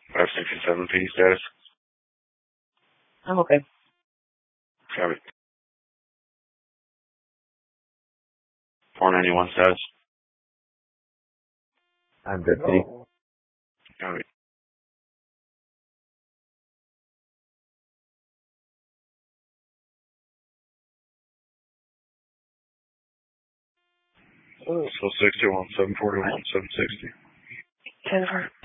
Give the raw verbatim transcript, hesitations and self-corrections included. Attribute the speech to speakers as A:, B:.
A: five sixty-seven P status.
B: I'm okay.
A: Copy. four ninety-one status.
B: I'm good, P.
A: Copy. So sixty-one, seven forty-one, seven sixty.
B: Jennifer.